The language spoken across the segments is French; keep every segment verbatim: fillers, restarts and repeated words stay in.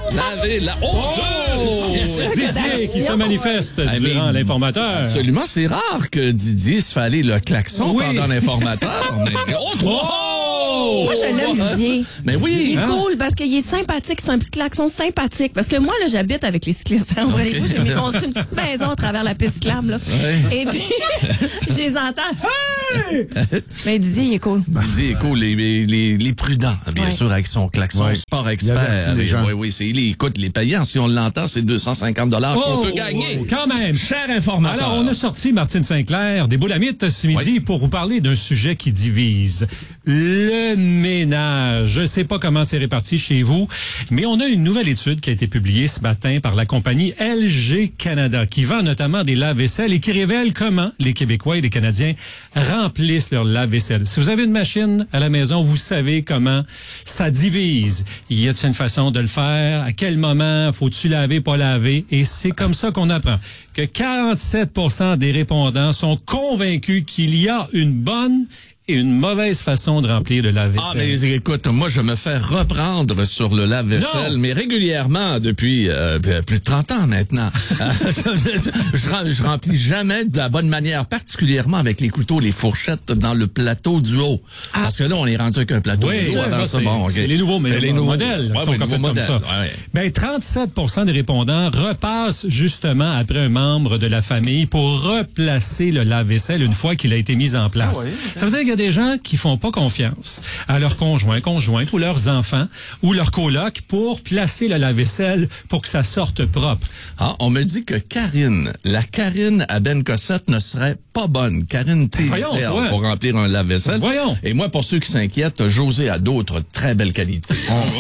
laver la... Oh! Oh! C'est Didier qui se manifeste Ah, durant mais- l'informateur. Absolument, c'est rare que Didier se fait aller le klaxon Oui. pendant l'informateur. Mais... Oh, oh! Moi, je l'aime, Didier. Mais oui. Il est Hein? cool parce qu'il est sympathique. C'est un petit klaxon sympathique. Parce que moi, là, j'habite avec les cyclistes. Hein, Ok. voyez-vous, j'ai mis construit une petite maison à travers la piste cyclable. Là. Ouais. Et puis, je les entends. Hey! Mais Didier, il est cool. Didier est cool, les, les, les prudents, bien Ouais. sûr, avec son klaxon Ouais. sport Il expert. avertit les gens. Oui, oui, c'est, il écoute, les payants, si on l'entend, c'est deux cent cinquante dollars qu'on Oh, peut gagner. quand même. Cher informateur. Alors, on a sorti Martine Sinclair des Boulamites ce midi Oui. pour vous parler d'un sujet qui divise. Le ménage. Je ne sais pas comment c'est réparti chez vous, mais on a une nouvelle étude qui a été publiée ce matin par la compagnie L G Canada, qui vend notamment des lave-vaisselle et qui révèle comment les Québécois et les Canadiens remplissent leur lave-vaisselle. Si vous avez une machine à la maison, vous savez comment ça divise. Y a-t-il une façon de le faire? À quel moment? Faut-tu laver, pas laver? Et c'est comme ça qu'on apprend que quarante-sept pour cent des répondants sont convaincus qu'il y a une bonne et une mauvaise façon de remplir le lave-vaisselle. Ah, mais écoute, moi, je me fais reprendre sur le lave-vaisselle, Non. mais régulièrement depuis euh, plus de trente ans maintenant. je, je, je remplis jamais de la bonne manière, particulièrement avec les couteaux, les fourchettes dans le plateau du haut. Ah. Parce que là, on est rendu avec un plateau Oui, du haut. ça, Avant c'est ça, bon, ok. c'est les nouveaux, mais C'est les nouveaux modèles Ouais, qui sont ouais, comme, les nouveaux comme ça. modèles, ouais. Ben, trente-sept pour cent des répondants repassent justement après un membre de la famille pour replacer le lave-vaisselle une fois qu'il a été mis en place. Ah oui, Ça veut dire qu'il y a des gens qui font pas confiance à leurs conjoints, conjointes ou leurs enfants ou leurs colocs pour placer le lave-vaisselle pour que ça sorte propre. Ah, on me dit que Karine, la Karine à Ben Cossette ne serait pas bonne. Karine Voyons, Teasdale ouais. pour remplir un lave-vaisselle. Voyons. Et moi, pour ceux qui s'inquiètent, José a d'autres très belles qualités.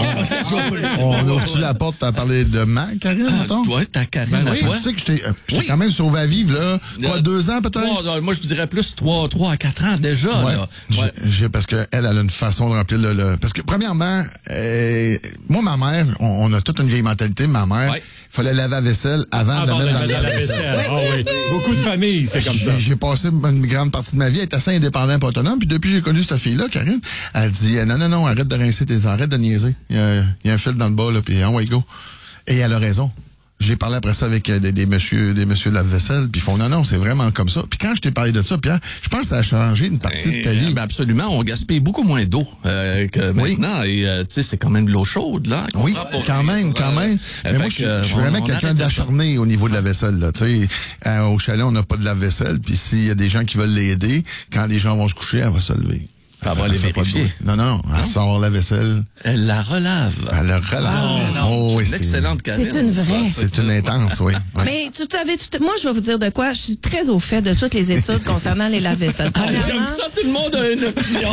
On ouvre-tu la porte à parler de ma Karine, mettons? Toi, ta Karine, Ben à oui. toi? Tu sais que j'étais euh, j'étais Oui. quand même sauvé à vivre, là. Quoi, Euh, deux ans peut-être? Trois, euh, moi, je dirais plus trois, trois à quatre ans déjà, Ouais. là. J'ai- Ouais. j'ai- parce qu'elle, elle a une façon de remplir le... le- parce que, premièrement, euh, moi, ma mère, on, on a toute une vieille mentalité, ma mère, Ouais. il fallait laver la vaisselle avant, Avant de de la mettre dans mettre le la lave-vaisselle. vaisselle. Ah oui. Beaucoup de familles, c'est comme ça. J'ai j'ai passé une grande partie de ma vie à être assez indépendant et autonome. Puis depuis que j'ai connu cette fille-là, Karine, elle dit eh, non, non, non, arrête de rincer tes arrête de niaiser. Il y a, il y a un fil dans le bas, là, puis on va go. Et elle a raison. J'ai parlé après ça avec euh, des, des messieurs des messieurs de la vaisselle, puis ils font non, non, c'est vraiment comme ça. Puis quand je t'ai parlé de ça, Pierre, je pense que ça a changé une partie de ta vie. Ben absolument, on gaspille beaucoup moins d'eau euh, que Oui. maintenant. Et euh, tu sais, c'est quand même de l'eau chaude, là. qu'on Oui, prend pour quand vivre. même, quand Euh, même. euh, Mais moi, fait je suis que, je suis on- vraiment on quelqu'un arrête de- d'acharné au niveau de la vaisselle. Là. Tu sais, euh, au chalet, on n'a pas de lave-vaisselle. Puis s'il y a des gens qui veulent l'aider, quand les gens vont se coucher, elle va se lever. Elle va Elle les fait pas de vérifier. bruit. Non, non, elle sort la vaisselle, Elle la relave. elle le relâche. Oh, oui, Une c'est- excellente Karine. C'est une vraie. C'est une intense, oui. Ouais. Mais tu savais, tu- moi, je vais vous dire de quoi. Je suis très au fait de toutes les études concernant les lave-vaisselle. Ah, J'aime Premièrement, ça, tout le monde a une opinion.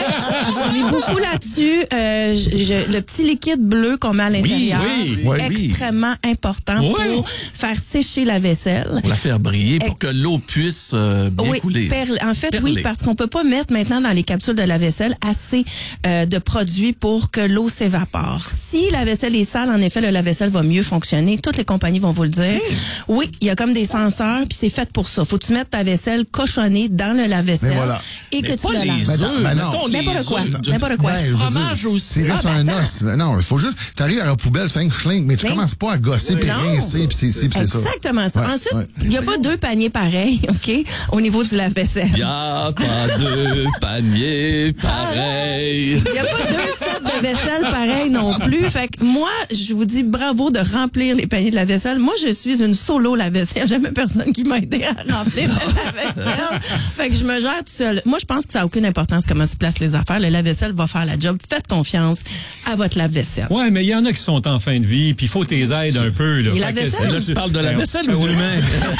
je lis beaucoup là-dessus. Euh, je- je- le petit liquide bleu qu'on met à l'intérieur, oui, oui. extrêmement important Oui. pour faire sécher la vaisselle. Pour la faire briller, pour que l'eau puisse euh, bien Oui, couler. perle. En fait, Perler. oui, parce qu'on peut pas mettre maintenant dans les capsules de la vaisselle assez euh, de produits pour que l'eau s'évapore. Si la vaisselle est sale, en effet, le lave-vaisselle va mieux fonctionner. Toutes les compagnies vont vous le dire. Oui, il y a comme des senseurs, puis c'est fait pour ça. Faut que tu mettes ta vaisselle cochonnée dans le lave-vaisselle Mais voilà. et Mais que tu pas la les laves. Ben non, œufs, ben non. mettons les N'importe quoi, œufs. n'importe quoi. Ben, je veux fromage dire, aussi. Tirer Ah, sur ben un attends. os. Non, il faut juste, t'arrives à la poubelle, fais un schling, mais tu Mais- commences pas à gosser puis Non. rincer puis c'est ci puis c'est ça. Exactement ça. Ouais, Ensuite, ouais. il n'y a pas deux paniers pareils, OK, au niveau du lave-vaisselle. Il n'y a pas de panier pareil. Il n'y a pas deux sets de vaisselle pareil non plus. Fait que moi, je vous dis bravo de remplir les paniers de la vaisselle. Moi, je suis une solo lave-vaisselle. Il n'y a jamais personne qui m'a aidé à remplir la vaisselle. Fait que je me gère tout seul. Moi, je pense que ça n'a aucune importance comment tu places les affaires. Le lave-vaisselle va faire la job. Faites confiance à votre lave-vaisselle. Ouais, mais il y en a qui sont en fin de vie, puis il faut tes aides un peu. Là. Et Fait la que vaisselle? c'est- Là, tu parles de la Ben, vaisselle ben ou oui. d'humain?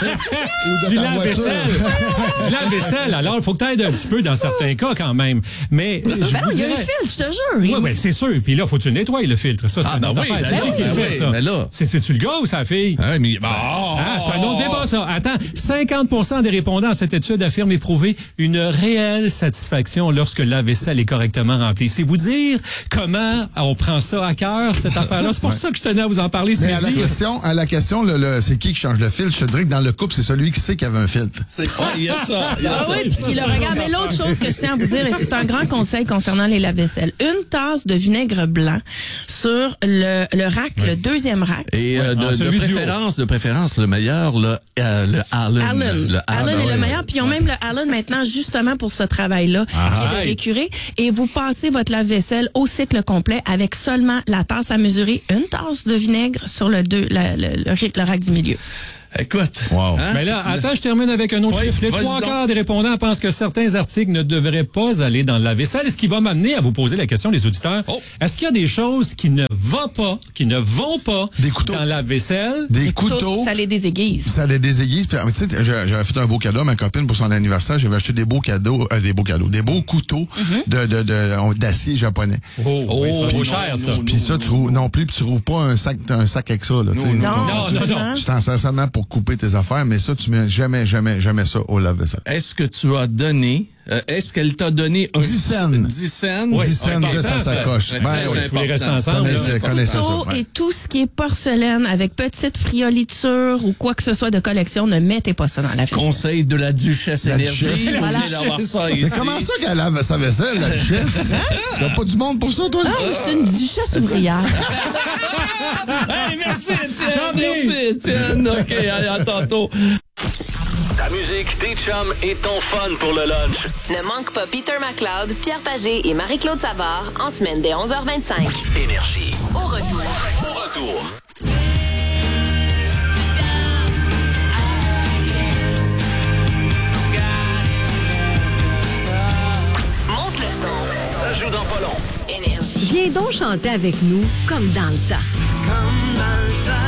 Du ta lave-vaisselle. Du lave-vaisselle. Alors, il faut que tu aides un petit peu dans certains cas quand même. Mais je Ben vous non, il y a un dirais... fil, je te jure. Oui, ben, c'est sûr. Puis là, faut que tu nettoies le filtre. Ça, c'est Ah, une ben autre oui, affaire. ben C'est là, qui qui le ben fait, oui, ça? mais là- C'est, c'est-tu le gars ou sa fille? Ah, mais, bah, Ah, c'est un autre débat, ça. Attends, cinquante pour cent des répondants à cette étude affirment éprouver une réelle satisfaction lorsque la vaisselle est correctement remplie. C'est vous dire comment on prend ça à cœur, cette affaire-là. C'est pour ça que je tenais à vous en parler ce Mais à la midi. question, à la question, le, le- c'est qui qui change le filtre? Je te dirais que dans le couple, c'est celui qui sait qu'il y avait un filtre. C'est quoi? Il y a ça. Il y a Ah ça. oui, puis qui le regarde. Mais l'autre chose que je tiens à vous dire, et c'est un grand conseil concernant les lave-vaisselle. Une tasse de vinaigre blanc sur le, le rack, oui. le deuxième rack. Et euh, de, de préférence, de préférence, le meilleur, le, euh, le Allen. Allen, le Allen est ouais, le meilleur. Puis ils ont ouais. même le Allen maintenant justement pour ce travail-là, ah, qui est de récurer. Et vous passez votre lave-vaisselle au cycle complet avec seulement la tasse à mesurer, une tasse de vinaigre sur le, deux, le, le, le, le rack du milieu. Écoute. Wow. Hein? Mais là, attends, je termine avec un autre oui, chiffre. Les trois quarts des répondants pensent que certains articles ne devraient pas aller dans le lave-vaisselle. Ce qui va m'amener à vous poser la question, les auditeurs. Oh. Est-ce qu'il y a des choses qui ne vont pas, qui ne vont pas des couteaux. dans le lave-vaisselle? Des, des couteaux, couteaux. Ça les désaiguise. Ça les désaiguise. Tu sais, j'avais fait un beau cadeau à ma copine pour son anniversaire. J'avais acheté des beaux cadeaux, euh, des beaux cadeaux, des beaux couteaux mm-hmm. de, de, de, d'acier japonais. Oh, oh oui, ça vaut cher, ça. Puis ça, tu rouves, non plus, puis tu rouves pas un sac, un sac avec ça, là. Non, non, non, non, non. Tu t'en sers seulement pour couper tes affaires. Mais ça, tu mets jamais, jamais, jamais ça au lave-vaisselle. Est-ce que tu as donné, euh, est-ce qu'elle t'a donné un... dix cents. dix cents? Oui, dix cents de sa sacoche. Ben, oui, il faut les rester ensemble. Connaissez, connaissez ça. Ouais. Et tout ce qui est porcelaine avec petite frioliture ou quoi que ce soit de collection, ne mettez pas ça dans la vaisselle. Conseil de la Duchesse la Énergie. Duchesse. Voilà. D'avoir ça ici. Mais comment ça qu'elle lave sa vaisselle, la Duchesse? T'as pas du monde pour ça, toi? Ah, c'est une Duchesse ouvrière. Hey, merci, Étienne. Merci, Étienne. OK, allez, à tantôt. Ta musique, tes chums et ton fun pour le lunch. Ne manque pas Peter McLeod, Pierre Pagé et Marie-Claude Savard en semaine dès onze heures vingt-cinq. Énergie. Au retour. Au retour. Monte le son. Ça joue dans pas long. Énergie. Viens donc chanter avec nous comme dans le temps. Comme dans le temps.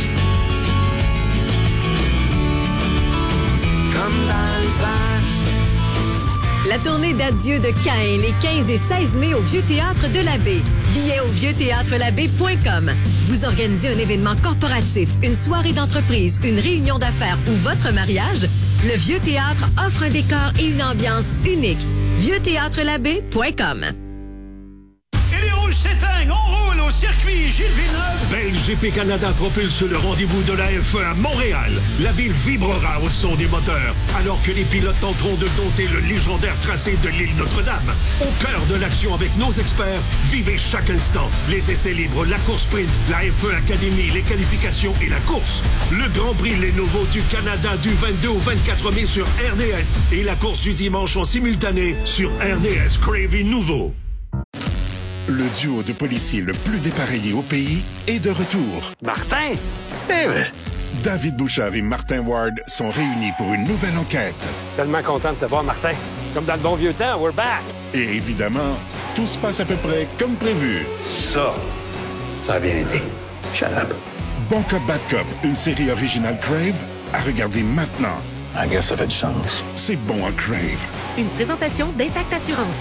Comme dans le temps. La tournée d'adieu de Caïn les quinze et seize mai au Vieux Théâtre de la Baie. Billets au vieux théâtre la baie point com. Vous organisez un événement corporatif, une soirée d'entreprise, une réunion d'affaires ou votre mariage? Le Vieux Théâtre offre un décor et une ambiance unique. vieux théâtre la baie point com. Et les rouges s'éteignent, on roule au circuit Gilles Villeneuve. B L G P Canada propulse le rendez-vous de la F un à Montréal. La ville vibrera au son des moteurs, alors que les pilotes tenteront de dompter le légendaire tracé de l'île Notre-Dame. Au cœur de l'action avec nos experts, vivez chaque instant. Les essais libres, la course sprint, la F un Academy, les qualifications et la course. Le Grand Prix Les Nouveaux du Canada du vingt-deux au vingt-quatre mai sur R D S et la course du dimanche en simultané sur R D S Crave Nouveau. Le duo de policiers le plus dépareillé au pays est de retour. Martin? Eh ben. David Bouchard et Martin Ward sont réunis pour une nouvelle enquête. Tellement content de te voir, Martin. Comme dans le bon vieux temps, we're back. Et évidemment, tout se passe à peu près comme prévu. Ça, ça a bien été. Shut up. Bon Cop, Bad Cop, une série originale Crave, à regarder maintenant. I guess ça fait du sens. C'est bon à Crave. Une présentation d'Intact Assurance.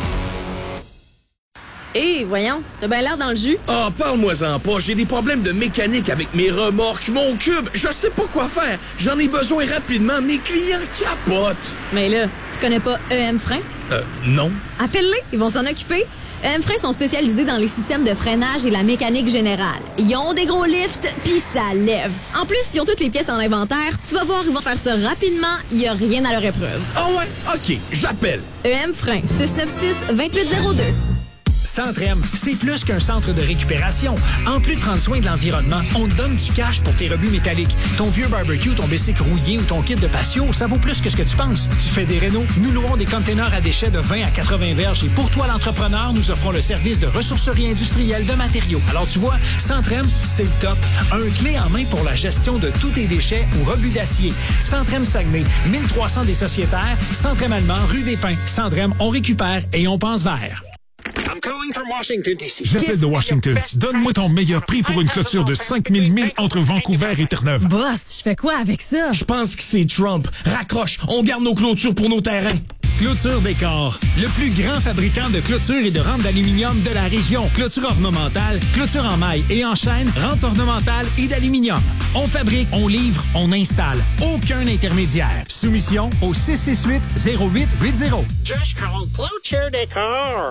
Hé, hey, voyons, t'as bien l'air dans le jus. Ah, oh, parle-moi-en pas. J'ai des problèmes de mécanique avec mes remorques, mon cube. Je sais pas quoi faire. J'en ai besoin rapidement. Mes clients capotent. Mais là, tu connais pas E M Frein? Euh, non. Appelle-les, ils vont s'en occuper. E M Frein sont spécialisés dans les systèmes de freinage et la mécanique générale. Ils ont des gros lifts, pis ça lève. En plus, ils ont toutes les pièces en inventaire. Tu vas voir, ils vont faire ça rapidement. Il y a rien à leur épreuve. Ah oh ouais? OK, j'appelle. E M Frein, six neuf six, deux huit zéro deux. Centre M, c'est plus qu'un centre de récupération. En plus de prendre soin de l'environnement, on te donne du cash pour tes rebuts métalliques. Ton vieux barbecue, ton bicycle rouillé ou ton kit de patio, ça vaut plus que ce que tu penses. Tu fais des rénaux, nous louons des containers à déchets de vingt à quatre-vingts verges et pour toi, l'entrepreneur, nous offrons le service de ressourcerie industrielle de matériaux. Alors tu vois, Centre M, c'est le top. Un clé en main pour la gestion de tous tes déchets ou rebuts d'acier. Centre M Saguenay, mille trois cents des sociétaires, Centre M Allemand, rue des Pins. Centre M, on récupère et on pense vert. I'm calling from Washington, D C J'appelle de Washington. Donne-moi ton meilleur prix pour une clôture de cinq mille milles entre Vancouver et Terre-Neuve. Boss, je fais quoi avec ça? Je pense que c'est Trump. Raccroche, on garde nos clôtures pour nos terrains. Clôture Décor, le plus grand fabricant de clôtures et de rampes d'aluminium de la région. Clôture ornementale, clôture en maille et en chaîne, rampes ornementales et d'aluminium. On fabrique, on livre, on installe. Aucun intermédiaire. Soumission au six six huit, zéro huit huit zéro. Just call Clôture Décor.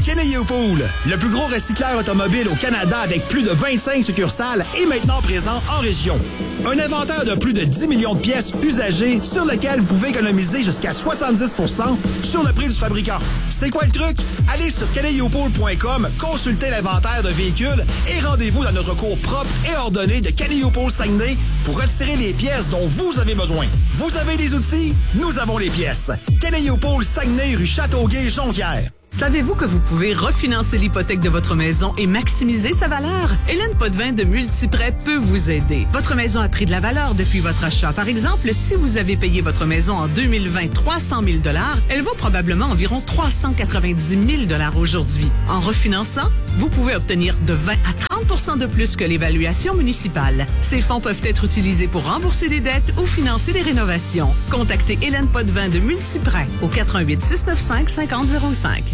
Keneyo Pool, le plus gros recycleur automobile au Canada avec plus de vingt-cinq succursales et maintenant présent en région. Un inventaire de plus de dix millions de pièces usagées sur lequel vous pouvez économiser jusqu'à soixante-dix pour cent sur le prix du fabricant. C'est quoi le truc? Allez sur keneyo pool point com, consultez l'inventaire de véhicules et rendez-vous dans notre cours propre et ordonné de Keneyo Pool Saguenay pour retirer les pièces dont vous avez besoin. Vous avez les outils, nous avons les pièces. Keneyo Pool Saguenay, rue Châteauguay, Jonquière. Savez-vous que vous pouvez refinancer l'hypothèque de votre maison et maximiser sa valeur? Hélène Potvin de Multiprêt peut vous aider. Votre maison a pris de la valeur depuis votre achat. Par exemple, si vous avez payé votre maison en deux mille vingt trois cent mille dollars, elle vaut probablement environ trois cent quatre-vingt-dix mille dollars aujourd'hui. En refinançant, vous pouvez obtenir de vingt à trente pour cent de plus que l'évaluation municipale. Ces fonds peuvent être utilisés pour rembourser des dettes ou financer des rénovations. Contactez Hélène Potvin de Multiprêt au quatre un huit, six neuf cinq, cinq zéro zéro cinq.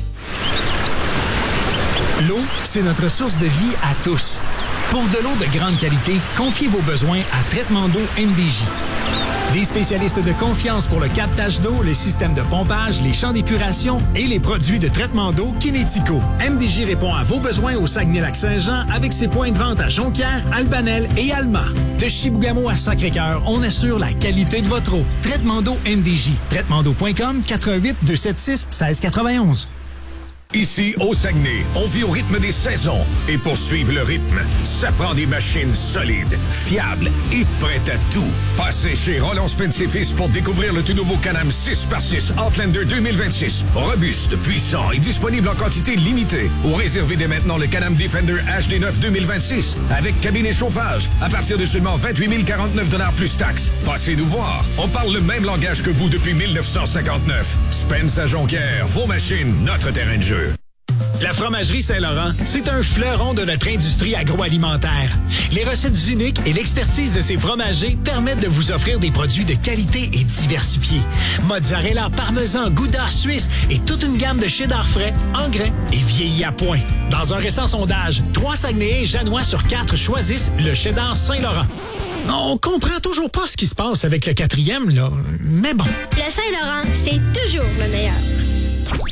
L'eau, c'est notre source de vie à tous. Pour de l'eau de grande qualité, confiez vos besoins à Traitement d'eau M D J. Des spécialistes de confiance pour le captage d'eau, le système de pompage, les champs d'épuration et les produits de traitement d'eau Kinético. M D J répond à vos besoins au Saguenay-Lac-Saint-Jean avec ses points de vente à Jonquière, Albanel et Alma. De Chibougamau à Sacré-Cœur, on assure la qualité de votre eau. Traitement d'eau M D J. traitement d'eau point com, quatre un huit, deux sept six, un six neuf un. Ici, au Saguenay, on vit au rythme des saisons. Et pour suivre le rythme, ça prend des machines solides, fiables et prêtes à tout. Passez chez Roland Spence et Fils pour découvrir le tout nouveau Can-Am six par six Outlander deux mille vingt-six. Robuste, puissant et disponible en quantité limitée. Ou réservez dès maintenant le Can-Am Defender H D neuf deux mille vingt-six avec cabine et chauffage à partir de seulement vingt-huit mille quarante-neuf dollars plus taxes. Passez nous voir. On parle le même langage que vous depuis mille neuf cent cinquante-neuf. Spence à Jonquière, vos machines, notre terrain de jeu. La Fromagerie Saint-Laurent, c'est un fleuron de notre industrie agroalimentaire. Les recettes uniques et l'expertise de ses fromagers permettent de vous offrir des produits de qualité et diversifiés. Mozzarella, parmesan, gouda, suisse et toute une gamme de cheddar frais, en grains et vieillis à point. Dans un récent sondage, trois Saguenayens janois sur quatre choisissent le cheddar Saint-Laurent. On comprend toujours pas ce qui se passe avec le quatrième, là, mais bon. Le Saint-Laurent, c'est toujours le meilleur.